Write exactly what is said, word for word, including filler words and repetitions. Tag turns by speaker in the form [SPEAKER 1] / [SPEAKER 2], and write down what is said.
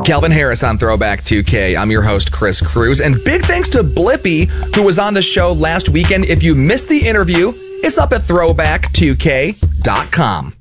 [SPEAKER 1] Calvin Harris on Throwback two K. I'm your host, Chris Cruz. And big thanks to Blippi, who was on the show last weekend. If you missed the interview, it's up at throwback two k dot com.